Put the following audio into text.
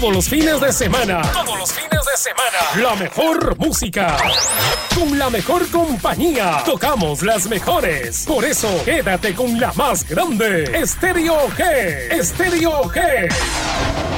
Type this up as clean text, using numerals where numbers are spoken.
Todos los fines de semana. Todos los fines de semana. La mejor música. Con la mejor compañía. Tocamos las mejores. Por eso, quédate con la más grande. Estéreo G. Estéreo G.